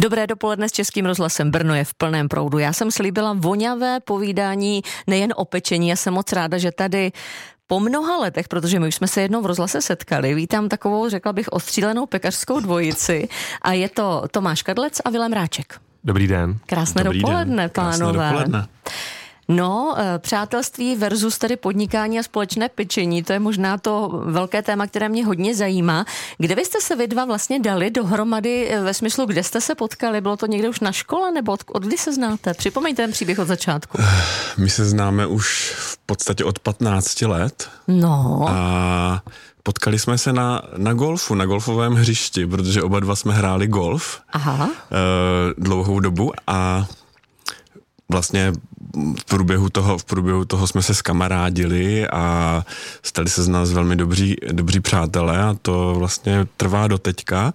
Dobré dopoledne s Českým rozhlasem Brno je v plném proudu. Já jsem slíbila voňavé povídání nejen o pečení, já jsem moc ráda, že tady po mnoha letech, protože my už jsme se jednou v rozhlase setkali, vítám takovou, řekla bych, ostřílenou pekařskou dvojici a je to Tomáš Kadlec a Vilém Ráček. Dobrý den. Krásné dopoledne, pánové. Krásné dopoledne. No, přátelství versus tedy podnikání a společné pečení, to je možná to velké téma, které mě hodně zajímá. Kde vy jste se vy dva vlastně dali dohromady ve smyslu, kde jste se potkali? Bylo to někde už na škole nebo od kdy se znáte? Připomeňte ten příběh od začátku. My se známe už v podstatě od 15 let. No. A potkali jsme se na golfu, na golfovém hřišti, protože oba dva jsme hráli golf. Aha. Dlouhou dobu a vlastně v průběhu toho jsme se skamarádili a stali se z nás velmi dobří přátelé a to vlastně trvá do teďka.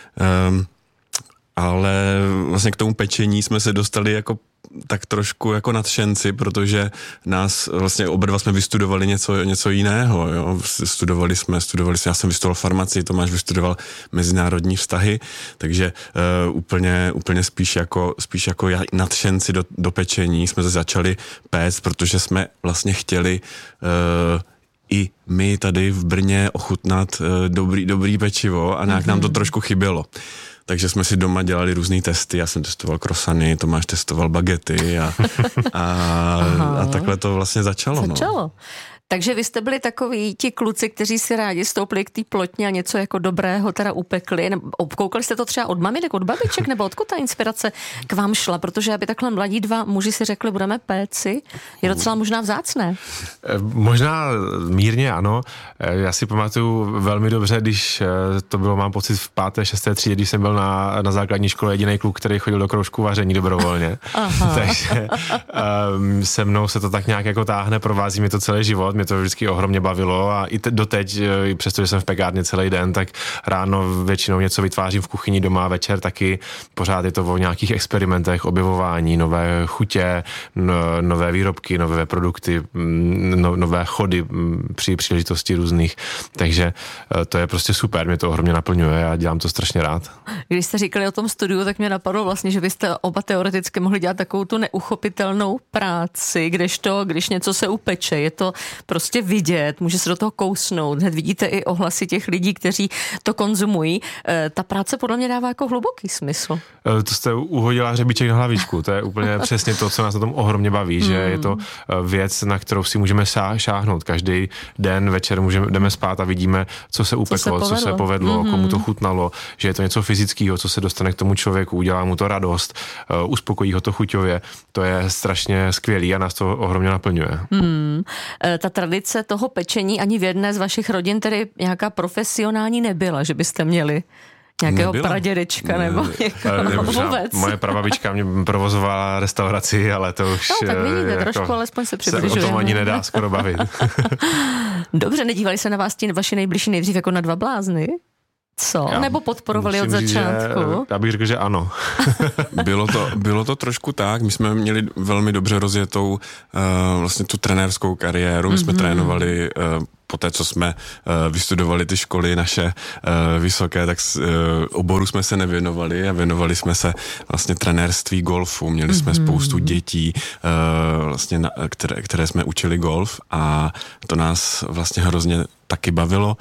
Ale vlastně k tomu pečení jsme se dostali jako tak trošku jako nadšenci, protože nás vlastně oba dva jsme vystudovali něco jiného, jo. Studovali jsme, já jsem vystudoval farmacii, Tomáš vystudoval mezinárodní vztahy, takže úplně spíš jako nadšenci do pečení jsme začali péct, protože jsme vlastně chtěli i my tady v Brně ochutnat dobrý pečivo a nějak nám to trošku chybělo. Takže jsme si doma dělali různý testy, já jsem testoval krosany, Tomáš testoval bagety a takhle to vlastně začalo. No. Takže vy jste byli takoví ti kluci, kteří si rádi stoupili k té plotně a něco jako dobrého teda upekli. Koukali jste to třeba od maminek, od babiček, nebo odkud ta inspirace k vám šla? Protože aby takhle mladí dva muži si řekli, budeme péci, je docela možná vzácné. Možná mírně ano. Já si pamatuju velmi dobře, když to bylo, mám pocit, v 5., 6. třídě, když jsem byl na základní škole jediný kluk, který chodil do kroužku vaření dobrovolně. Takže se mnou se to tak nějak jako táhne, provází mi to celý život. Mě to vždycky ohromně bavilo a i doteď, přestože jsem v pekárně celý den, tak ráno většinou něco vytvářím v kuchyni, doma, večer taky. Pořád je to o nějakých experimentech, objevování, nové chutě, nové výrobky, nové produkty, nové chody při příležitosti různých. Takže to je prostě super, mě to ohromně naplňuje a dělám to strašně rád. Když jste říkali o tom studiu, tak mě napadlo vlastně, že byste oba teoreticky mohli dělat takovou tu neuchopitelnou práci, když něco se upeče, je to prostě vidět, může se do toho kousnout, hned vidíte i ohlasy těch lidí, kteří to konzumují. Ta práce podle mě dává jako hluboký smysl. To jste uhodila hřebíček na hlavičku, to je úplně přesně to, co nás na tom ohromně baví, že je to věc, na kterou si můžeme šáhnout. Každý den, večer jdeme spát a vidíme, co se upeklo, co se povedlo, komu to chutnalo, že je to něco fyzického, co se dostane k tomu člověku, udělá mu to radost, uspokojí ho to chuťově. To je strašně skvělý a nás to ohromně naplňuje. Ta tradice toho pečení ani v jedné z vašich rodin tedy nějaká profesionální nebyla, že byste měli nějakého pradědečka nebo někoho vůbec. Moje prababička mě provozovala restauraci, ale to už... No, tak vidíte, trošku alespoň se přibližujeme. Se o tom ani nedá skoro bavit. Dobře, nedívali se na vás ti vaši nejbližší nejdřív jako na dva blázny? Co? Nebo podporovali od začátku? Já bych řekl, že ano. Bylo to trošku tak. My jsme měli velmi dobře rozjetou vlastně tu trenérskou kariéru. My jsme trénovali poté, co jsme vystudovali ty školy naše vysoké, tak oboru jsme se nevěnovali a věnovali jsme se vlastně trenérství golfu. Měli jsme spoustu dětí, vlastně, které jsme učili golf a to nás vlastně hrozně taky bavilo.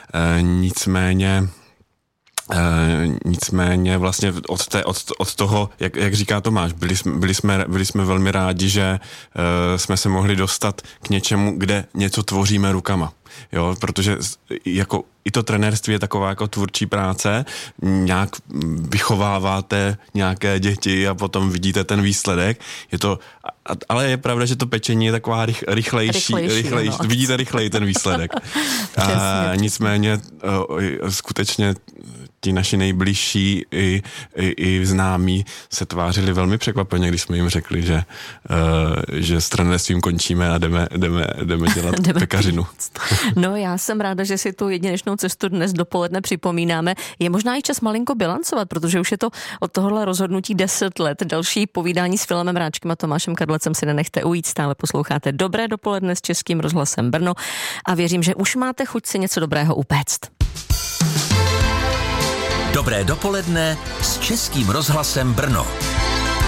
Nicméně vlastně od toho, jak říká Tomáš, byli jsme velmi rádi, že jsme se mohli dostat k něčemu, kde něco tvoříme rukama. Jo, protože jako i to trenérství je taková jako tvůrčí práce, nějak vychováváte nějaké děti a potom vidíte ten výsledek. Je to, ale je pravda, že to pečení je taková rychlejší no. Vidíte rychleji ten výsledek. A nicméně skutečně ti naši nejbližší i známí se tvářili velmi překvapeně, když jsme jim řekli, že s trenérstvím končíme a jdeme dělat pekařinu. No, já jsem ráda, že si tu jedinečnou cestu dnes dopoledne připomínáme. Je možná i čas malinko bilancovat, protože už je to od tohohle rozhodnutí 10 let. Další povídání s Vilémem Ráčkem a Tomášem Kadlecem si nenechte ujít. Stále posloucháte Dobré dopoledne s Českým rozhlasem Brno a věřím, že už máte chuť si něco dobrého upéct. Dobré dopoledne s Českým rozhlasem Brno.